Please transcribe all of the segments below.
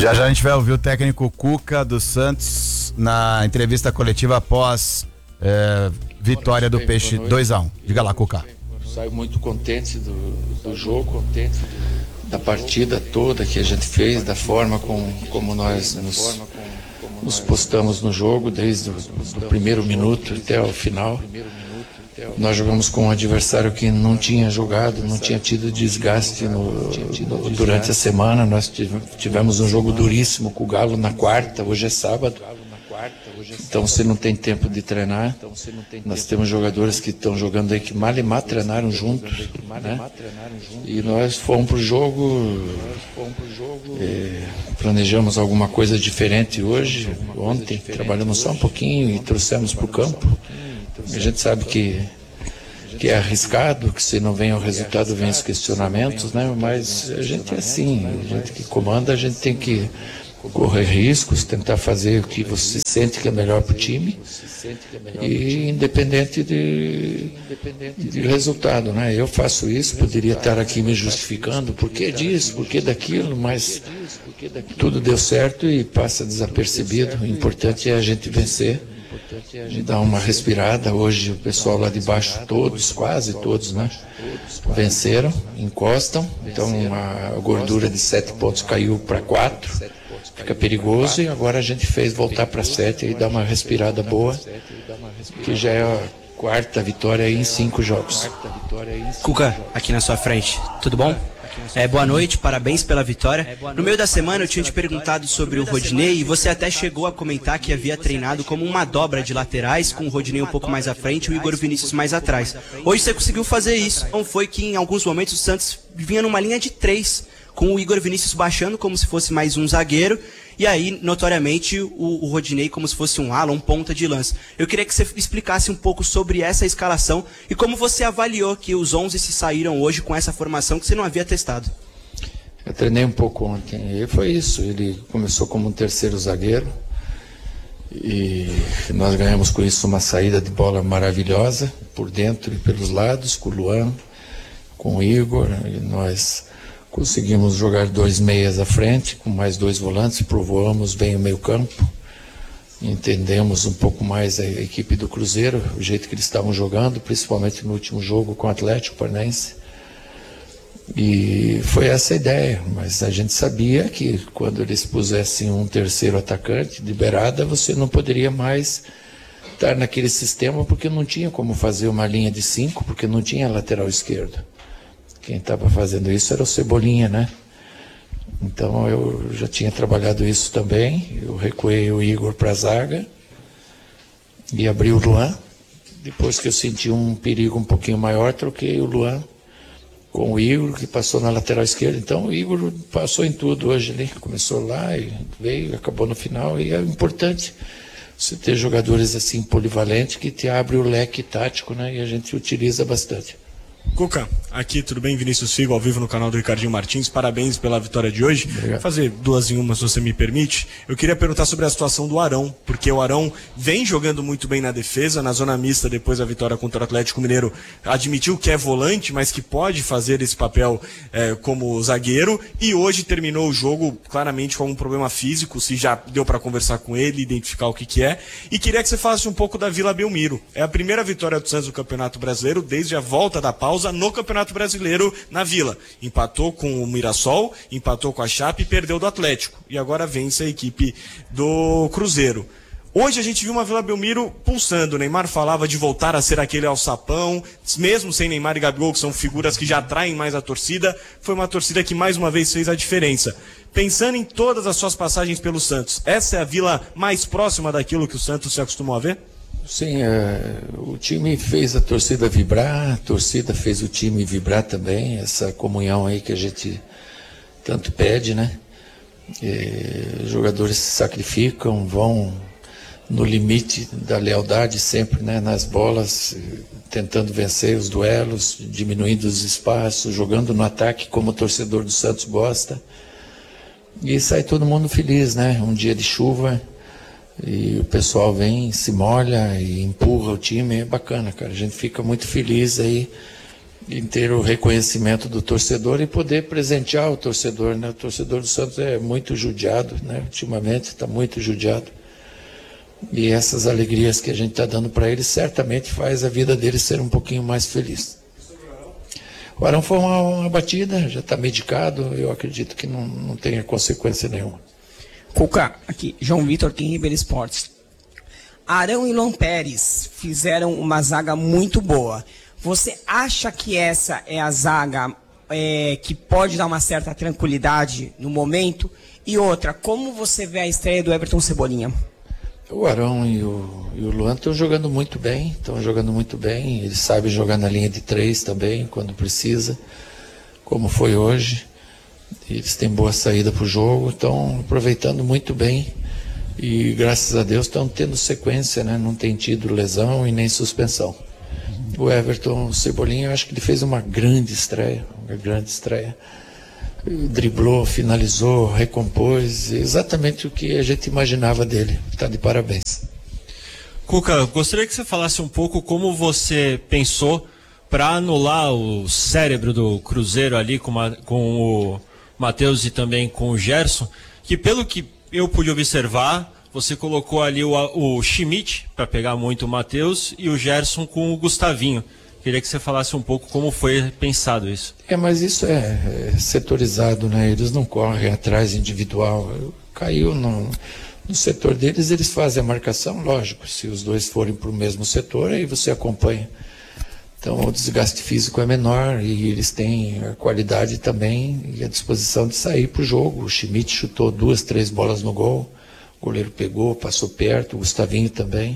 Já já a gente vai ouvir o técnico Cuca do Santos na entrevista coletiva após vitória do Peixe 2-1. Diga lá, Cuca. Saio muito contente do jogo, contente da partida toda que a gente fez, da forma como nós nos postamos no jogo, desde o primeiro minuto até o final. Nós jogamos com um adversário que não tinha jogado, não tinha tido desgaste durante a semana. Nós tivemos um jogo duríssimo com o Galo na quarta, hoje é sábado. Então você não tem tempo de treinar. Nós temos jogadores que estão jogando aí que mal e mal treinaram juntos, né? E nós fomos para o jogo, planejamos alguma coisa diferente hoje. Ontem trabalhamos só um pouquinho e trouxemos para o campo. A gente sabe que é arriscado, que se não vem o resultado, vem os questionamentos, né? Mas a gente é assim, a gente que comanda, a gente tem que correr riscos, tentar fazer o que você sente que é melhor para o time, e independente de resultado, né? Eu faço isso, poderia estar aqui me justificando, por que disso, por que daquilo, mas tudo deu certo e passa desapercebido. O importante é a gente vencer, dar uma respirada. Hoje o pessoal lá de baixo, todos, quase todos, né, venceram, encostam, então a gordura de 7 pontos caiu para 4, fica perigoso, e agora a gente fez voltar para 7 e dar uma respirada boa, que já é a quarta vitória em 5 jogos. Cuca, aqui na sua frente, tudo bom? Boa noite, parabéns pela vitória. No meio da semana eu tinha te perguntado sobre o Rodinei e você até chegou a comentar que havia treinado como uma dobra de laterais, com o Rodinei um pouco mais à frente e o Igor Vinícius mais atrás. Hoje você conseguiu fazer isso. Então foi que em alguns momentos o Santos vinha numa linha de 3, com o Igor Vinícius baixando como se fosse mais um zagueiro, e aí, notoriamente, o Rodinei como se fosse um ala, um ponta de lança. Eu queria que você explicasse um pouco sobre essa escalação e como você avaliou que os 11 se saíram hoje com essa formação que você não havia testado. Eu treinei um pouco ontem, e foi isso. Ele começou como um terceiro zagueiro, e nós ganhamos com isso uma saída de bola maravilhosa, por dentro e pelos lados, com o Luan, com o Igor, e nós conseguimos jogar 2 meias à frente, com mais 2 volantes, povoamos bem o meio campo, entendemos um pouco mais a equipe do Cruzeiro, o jeito que eles estavam jogando, principalmente no último jogo com o Atlético Paranaense. E foi essa a ideia, mas a gente sabia que quando eles pusessem um terceiro atacante de beirada, você não poderia mais estar naquele sistema, porque não tinha como fazer uma linha de 5, porque não tinha lateral esquerdo. Quem estava fazendo isso era o Cebolinha, né? Então eu já tinha trabalhado isso também. Eu recuei o Igor para a zaga e abri o Luan. Depois que eu senti um perigo um pouquinho maior, troquei o Luan com o Igor, que passou na lateral esquerda. Então o Igor passou em tudo hoje ali. Começou lá e veio, acabou no final. E é importante você ter jogadores assim polivalentes que te abrem o leque tático, né? E a gente utiliza bastante. Cuca, aqui tudo bem? Vinícius Figo, ao vivo no canal do Ricardinho Martins. Parabéns pela vitória de hoje. Obrigado. Vou fazer 2 em 1, se você me permite. Eu queria perguntar sobre a situação do Arão, porque o Arão vem jogando muito bem na defesa. Na zona mista, depois da vitória contra o Atlético Mineiro, admitiu que é volante, mas que pode fazer esse papel como zagueiro. E hoje terminou o jogo claramente com um problema físico, se já deu para conversar com ele, identificar o que é. E queria que você falasse um pouco da Vila Belmiro. É a primeira vitória do Santos no Campeonato Brasileiro desde a volta da pausa no Campeonato Brasileiro na Vila. Empatou com o Mirassol, empatou com a Chape e perdeu do Atlético. E agora vence a equipe do Cruzeiro. Hoje a gente viu uma Vila Belmiro pulsando. O Neymar falava de voltar a ser aquele alçapão, mesmo sem Neymar e Gabigol, que são figuras que já atraem mais a torcida. Foi uma torcida que mais uma vez fez a diferença. Pensando em todas as suas passagens pelo Santos, essa é a Vila mais próxima daquilo que o Santos se acostumou a ver? Sim, o time fez a torcida vibrar, a torcida fez o time vibrar também, essa comunhão aí que a gente tanto pede, né? Jogadores se sacrificam, vão no limite da lealdade sempre, né? Nas bolas, tentando vencer os duelos, diminuindo os espaços, jogando no ataque como o torcedor do Santos gosta. E sai todo mundo feliz, né? Um dia de chuva, e o pessoal vem, se molha e empurra o time, é bacana, cara. A gente fica muito feliz aí em ter o reconhecimento do torcedor e poder presentear o torcedor, né? O torcedor do Santos é muito judiado, né? Ultimamente está muito judiado. E essas alegrias que a gente está dando para ele certamente faz a vida dele ser um pouquinho mais feliz. O Arão foi uma batida, já está medicado, eu acredito que não tenha consequência nenhuma. Cuca, aqui, João Vitor, Team Ribeirão Esportes. Arão e Luan Pérez fizeram uma zaga muito boa. Você acha que essa é a zaga que pode dar uma certa tranquilidade no momento? E outra, como você vê a estreia do Everton Cebolinha? O Arão e o Luan estão jogando muito bem, eles sabem jogar na linha de 3 também, quando precisa, como foi hoje. Eles têm boa saída para o jogo, estão aproveitando muito bem e graças a Deus estão tendo sequência, né? Não tem tido lesão e nem suspensão. O Everton Cebolinha, eu acho que ele fez uma grande estreia. Driblou, finalizou, recompôs, exatamente o que a gente imaginava dele. Está de parabéns. Cuca, gostaria que você falasse um pouco como você pensou para anular o cérebro do Cruzeiro ali com o Matheus e também com o Gerson, que pelo que eu pude observar, você colocou ali o Schmidt para pegar muito o Matheus e o Gerson com o Gustavinho. Queria que você falasse um pouco como foi pensado isso. Mas isso é setorizado, né? Eles não correm atrás individual. Caiu no setor deles, eles fazem a marcação, lógico. Se os dois forem para o mesmo setor, aí você acompanha. Então o desgaste físico é menor e eles têm a qualidade também e a disposição de sair para o jogo. O Schmidt chutou 2, 3 bolas no gol, o goleiro pegou, passou perto, o Gustavinho também.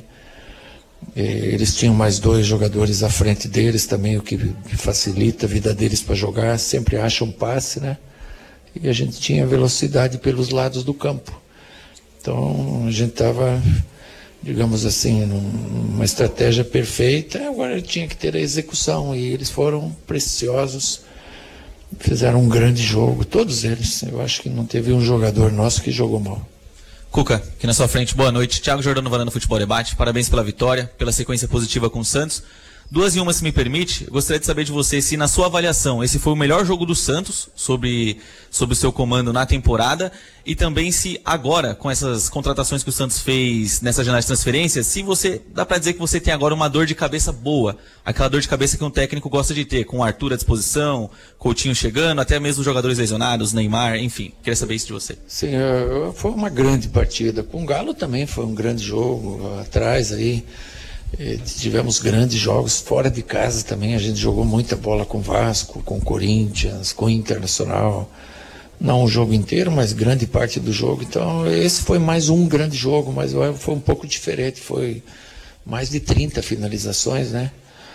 Eles tinham mais 2 jogadores à frente deles também, o que facilita a vida deles para jogar, sempre acham passe, né? E a gente tinha velocidade pelos lados do campo. Então a gente estava, digamos assim, numa estratégia perfeita, agora tinha que ter a execução e eles foram preciosos, fizeram um grande jogo, todos eles. Eu acho que não teve um jogador nosso que jogou mal. Cuca, aqui na sua frente, boa noite. Thiago Jordano Varanda Futebol Debate, parabéns pela vitória, pela sequência positiva com o Santos. 2 em 1, se me permite, eu gostaria de saber de você se na sua avaliação esse foi o melhor jogo do Santos sobre o seu comando na temporada e também se agora, com essas contratações que o Santos fez nessa janela de transferência, se você, dá pra dizer que você tem agora uma dor de cabeça boa, aquela dor de cabeça que um técnico gosta de ter, com o Arthur à disposição, Coutinho chegando, até mesmo os jogadores lesionados, Neymar, enfim, queria saber isso de você. Sim, foi uma grande partida, com o Galo também foi um grande jogo, atrás aí. Tivemos grandes jogos fora de casa também, a gente jogou muita bola com o Vasco, com o Corinthians, com o Internacional, não o jogo inteiro, mas grande parte do jogo. Então esse foi mais um grande jogo, mas foi um pouco diferente, foi mais de 30 finalizações, né?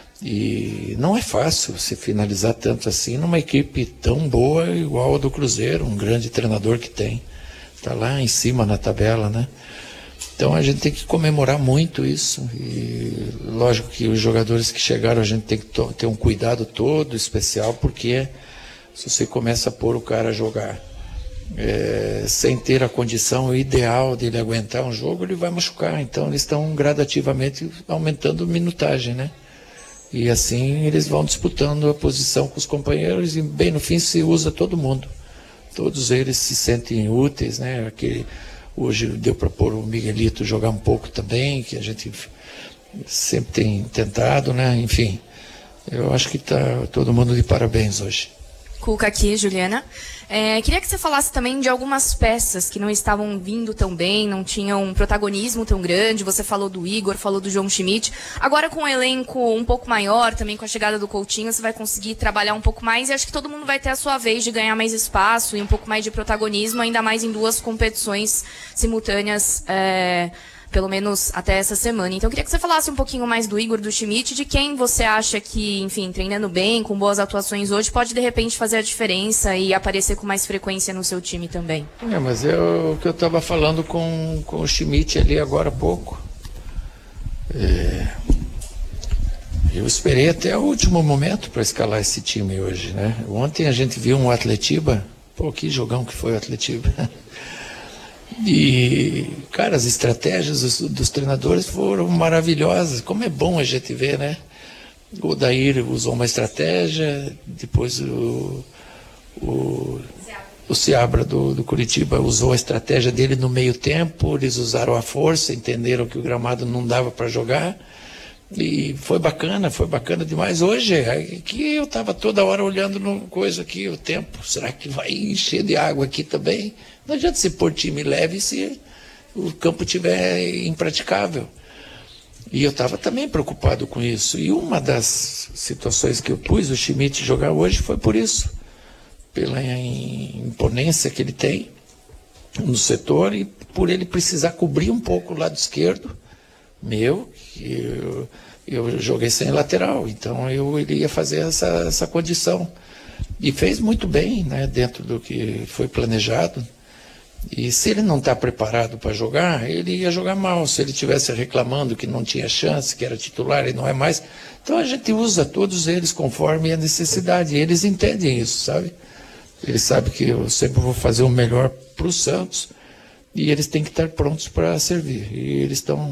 E não é fácil se finalizar tanto assim numa equipe tão boa igual a do Cruzeiro, um grande treinador que tem, está lá em cima na tabela, né? Então a gente tem que comemorar muito isso e lógico que os jogadores que chegaram a gente tem que ter um cuidado todo especial, porque se você começa a pôr o cara a jogar sem ter a condição ideal dele aguentar um jogo, ele vai machucar. Então eles estão gradativamente aumentando a minutagem, né? E assim eles vão disputando a posição com os companheiros e bem no fim se usa todo mundo. Todos eles se sentem úteis, né? Hoje deu para pôr o Miguelito jogar um pouco também, que a gente sempre tem tentado, né? Enfim, eu acho que está todo mundo de parabéns hoje. Cuca aqui, Juliana. Queria que você falasse também de algumas peças que não estavam vindo tão bem, não tinham um protagonismo tão grande. Você falou do Igor, falou do João Schmidt. Agora com um elenco um pouco maior, também com a chegada do Coutinho, você vai conseguir trabalhar um pouco mais e acho que todo mundo vai ter a sua vez de ganhar mais espaço e um pouco mais de protagonismo, ainda mais em 2 competições simultâneas, pelo menos até essa semana. Então eu queria que você falasse um pouquinho mais do Igor, do Schmidt, de quem você acha que, enfim, treinando bem, com boas atuações hoje, pode de repente fazer a diferença e aparecer com mais frequência no seu time também. Mas é o que eu estava falando com o Schmidt ali agora há pouco. Eu esperei até o último momento para escalar esse time hoje, né? Ontem a gente viu um Atletiba, que jogão que foi o Atletiba. E, cara, as estratégias dos treinadores foram maravilhosas. Como é bom a gente ver, né? O Odair usou uma estratégia, depois o Seabra do Curitiba usou a estratégia dele no meio tempo, eles usaram a força, entenderam que o gramado não dava para jogar, e foi bacana demais. Hoje, aqui eu estava toda hora olhando no coisa aqui, o tempo, será que vai encher de água aqui também? Não adianta você pôr time leve se o campo estiver impraticável. E eu estava também preocupado com isso. E uma das situações que eu pus o Schmidt jogar hoje foi por isso. Pela imponência que ele tem no setor e por ele precisar cobrir um pouco o lado esquerdo meu, que eu joguei sem lateral. Então ele ia fazer essa condição. E fez muito bem, né, dentro do que foi planejado. E se ele não está preparado para jogar, ele ia jogar mal. Se ele estivesse reclamando que não tinha chance, que era titular e não é mais. Então a gente usa todos eles conforme a necessidade. E eles entendem isso, sabe? Eles sabem que eu sempre vou fazer o melhor para o Santos. E eles têm que estar prontos para servir. E eles estão